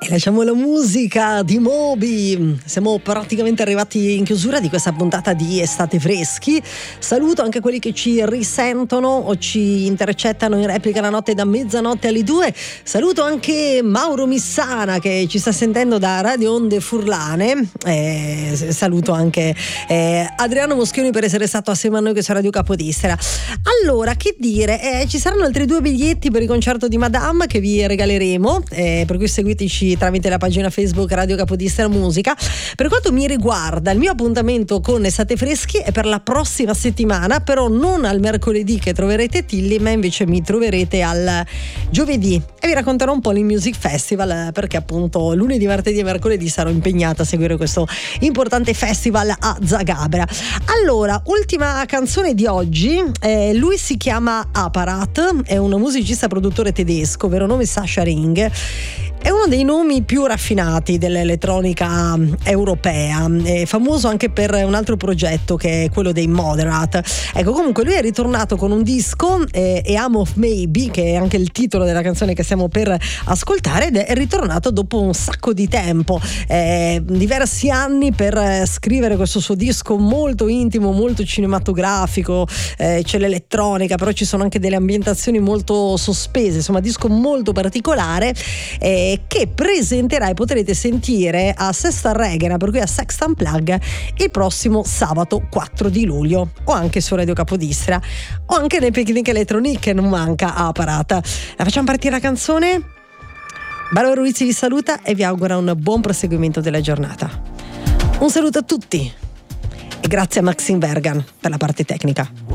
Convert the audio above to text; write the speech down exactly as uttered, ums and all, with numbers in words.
E lasciamo la musica di Moby. Siamo praticamente arrivati in chiusura di questa puntata di Estate Freschi. Saluto anche quelli che ci risentono o ci intercettano in replica la notte da mezzanotte alle due. Saluto anche Mauro Missana che ci sta sentendo da Radio Onde Furlane. Eh, saluto anche eh, Adriano Moschioni per essere stato assieme a noi su Radio Capodistria. Allora, che dire, eh, ci saranno altri due biglietti per il concerto di Madame che vi regaleremo, eh, per cui seguiteci tramite la pagina Facebook Radio Capodistria Musica. Per quanto mi riguarda, il mio appuntamento con Estate Freschi è per la prossima settimana, però non al mercoledì che troverete Tilly, ma invece mi troverete al giovedì e vi racconterò un po' il Music Festival, perché appunto lunedì, martedì e mercoledì sarò impegnata a seguire questo importante festival a Zagabria. Allora, ultima canzone di oggi, eh, lui si chiama Aparat, è un musicista produttore tedesco, vero nome Sascha Ring. È uno dei nomi più raffinati dell'elettronica europea, è famoso anche per un altro progetto che è quello dei Moderat. Ecco, comunque lui è ritornato con un disco, eh, Am of Maybe, che è anche il titolo della canzone che stiamo per ascoltare, ed è ritornato dopo un sacco di tempo, eh, diversi anni per scrivere questo suo disco molto intimo, molto cinematografico, eh, c'è l'elettronica, però ci sono anche delle ambientazioni molto sospese, insomma disco molto particolare, eh, che presenterà e potrete sentire a Sesta Regena, per cui a Sext Unplugged, il prossimo sabato quattro di luglio, o anche su Radio Capodistria o anche nel Picnic Electronic che non manca a Parata. La facciamo partire la canzone? Barbara Ruizzi vi saluta e vi augura un buon proseguimento della giornata. Un saluto a tutti e grazie a Maxine Vergan per la parte tecnica.